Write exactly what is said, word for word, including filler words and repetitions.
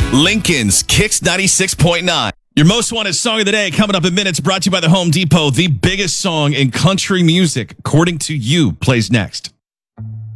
Lincoln's Kicks ninety-six point nine. Your most wanted song of the day coming up in minutes, brought to you by the Home Depot. The biggest song in country music, according to you, plays next.